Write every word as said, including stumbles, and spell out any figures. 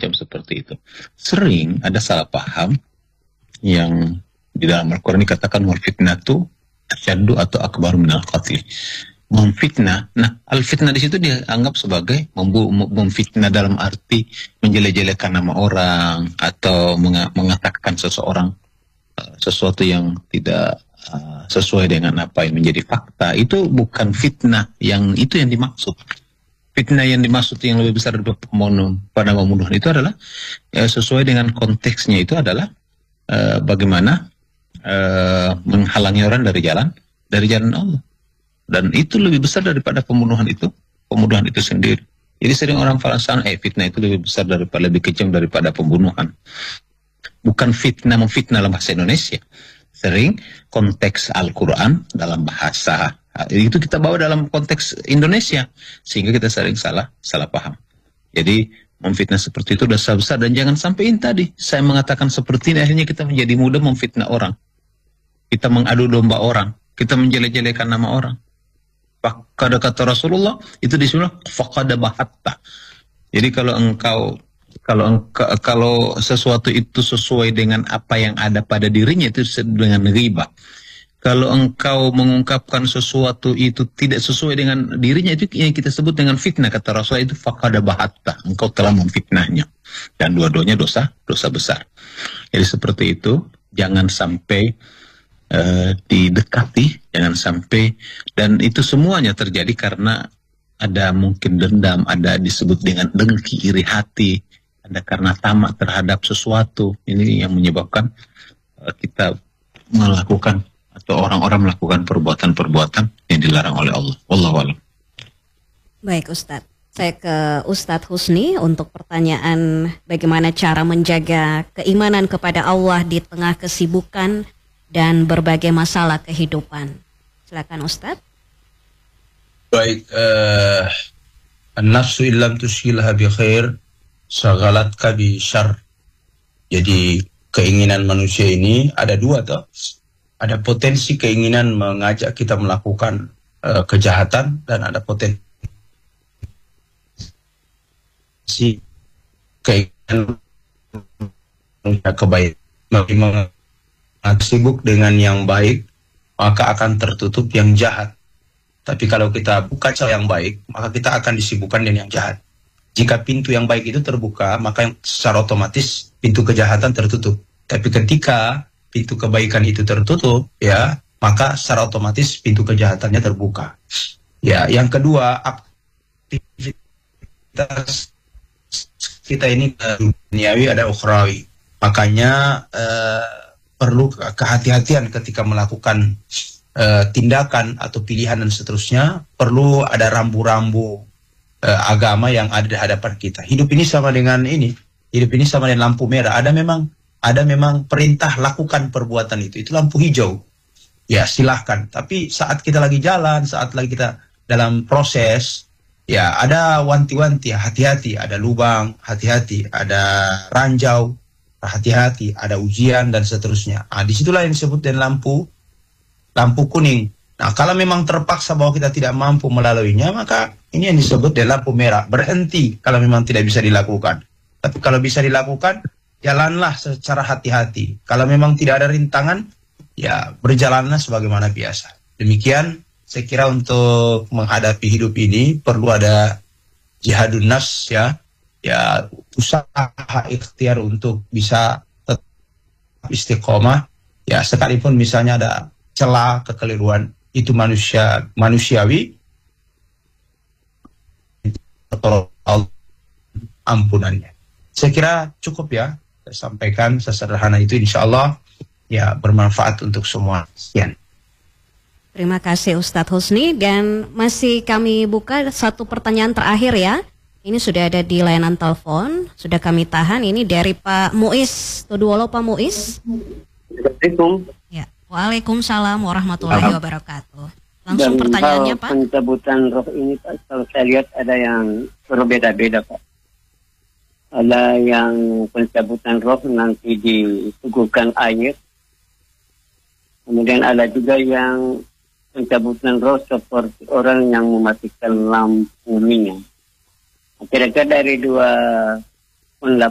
semacam seperti itu. Sering ada salah paham yang di dalam Al-Quran dikatakan wal fitnatu asyaddu atau akbaru minal qatl. Memfitnah. Nah, al-fitnah di situ dianggap sebagai membu- memfitnah dalam arti menjelek-jelekan nama orang atau meng- mengatakan seseorang uh, sesuatu yang tidak uh, sesuai dengan apa yang menjadi fakta. Itu bukan fitnah yang itu yang dimaksud. Fitnah yang dimaksud yang lebih besar daripada pembunuhan, pada pembunuhan itu adalah ya, sesuai dengan konteksnya itu adalah uh, bagaimana uh, menghalangi orang dari jalan dari jalan Allah. Dan itu lebih besar daripada pembunuhan itu, pembunuhan itu sendiri. Jadi sering orang falasan, eh fitnah itu lebih besar daripada, lebih kejam daripada pembunuhan. Bukan fitnah memfitnah dalam bahasa Indonesia. Sering konteks Al-Quran dalam bahasa itu kita bawa dalam konteks Indonesia, sehingga kita sering salah salah paham. Jadi memfitnah seperti itu dosa besar, dan jangan sampai ini tadi saya mengatakan seperti ini akhirnya kita menjadi mudah memfitnah orang, kita mengadu domba orang, kita menjelek-jelekan nama orang. Pada kata Rasulullah itu disuruh faqada bahatta. Jadi kalau engkau kalau engkau, kalau sesuatu itu sesuai dengan apa yang ada pada dirinya itu dengan riba. Kalau engkau mengungkapkan sesuatu itu tidak sesuai dengan dirinya itu yang kita sebut dengan fitnah. Kata Rasulullah itu faqada bahatta. Engkau telah memfitnahnya. Dan dua-duanya dosa dosa besar. Jadi seperti itu, jangan sampai Uh, didekati, jangan sampai, dan itu semuanya terjadi karena ada mungkin dendam, ada disebut dengan dengki, iri hati, ada karena tamak terhadap sesuatu. Ini yang menyebabkan uh, kita melakukan atau orang-orang melakukan perbuatan-perbuatan yang dilarang oleh Allah. Wallahu a'lam. Baik Ustadz, saya ke Ustadz Husni untuk pertanyaan bagaimana cara menjaga keimanan kepada Allah di tengah kesibukan dan berbagai masalah kehidupan. Silakan Ustadz. Baik, uh, an-nafsu illam tushilha bi khair shagalatka bi syarr. Jadi keinginan manusia ini ada dua toh. Ada potensi keinginan mengajak kita melakukan uh, kejahatan, dan ada potensi keinginan kebaikan. Sibuk dengan yang baik, maka akan tertutup yang jahat. Tapi kalau kita buka cara yang baik, maka kita akan disibukkan dengan yang jahat. Jika pintu yang baik itu terbuka, maka secara otomatis pintu kejahatan tertutup. Tapi ketika pintu kebaikan itu tertutup, ya, maka secara otomatis pintu kejahatannya terbuka. Ya, yang kedua, aktivitas kita ini duniawi ada ukhrawi. Makanya eh, perlu kehati-hatian ketika melakukan uh, tindakan atau pilihan dan seterusnya. Perlu ada rambu-rambu uh, agama yang ada di hadapan kita. Hidup ini sama dengan ini, hidup ini sama dengan lampu merah. Ada memang ada memang perintah lakukan perbuatan itu. Itu lampu hijau. Ya silahkan. Tapi saat kita lagi jalan, saat lagi kita dalam proses, ya ada wanti-wanti, hati-hati. Ada lubang, hati-hati. Ada ranjau, hati-hati, ada ujian dan seterusnya. Nah, disitulah yang disebut dengan lampu lampu kuning. Nah, kalau memang terpaksa bahwa kita tidak mampu melaluinya, maka ini yang disebut dengan lampu merah. Berhenti kalau memang tidak bisa dilakukan. Tapi kalau bisa dilakukan, jalanlah secara hati-hati. Kalau memang tidak ada rintangan, ya berjalanlah sebagaimana biasa. Demikian, saya kira untuk menghadapi hidup ini perlu ada jihadun nafs, ya. Ya, usaha ikhtiar untuk bisa tetap istiqomah, ya sekalipun misalnya ada celah kekeliruan, itu manusia manusiawi, atau ampunannya. Saya kira cukup ya, saya sampaikan sesederhana itu, insya Allah ya bermanfaat untuk semua. Sekian. Terima kasih Ustadz Husni, dan masih kami buka satu pertanyaan terakhir ya. Ini sudah ada di layanan telepon, sudah kami tahan. Ini dari Pak Muiz. Tuduolo Pak Muiz. Assalamualaikum. Ya, waalaikumsalam warahmatullahi wabarakatuh. Langsung Dan pertanyaannya Pak. Pencabutan roh ini Pak, kalau saya lihat ada yang berbeda-beda Pak. Ada yang pencabutan roh nanti disuguhkan air. Kemudian ada juga yang pencabutan roh seperti orang yang mematikan lampu minyak. Kira-kira dari dua